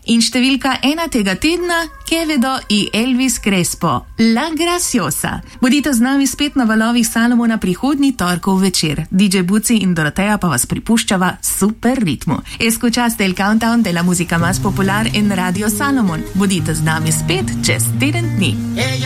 In številka 1 tega tedna, Quevedo in Elvis Crespo, La Graciosa. Bodite z nami spet na valovih Salomona prihodnji torkov večer. DJ Buci in Doroteja pa vas pripuščava super ritmu. Escuchaste el countdown de la música más popular en Radio Salomon. Bodite z nami spet čez teden dni.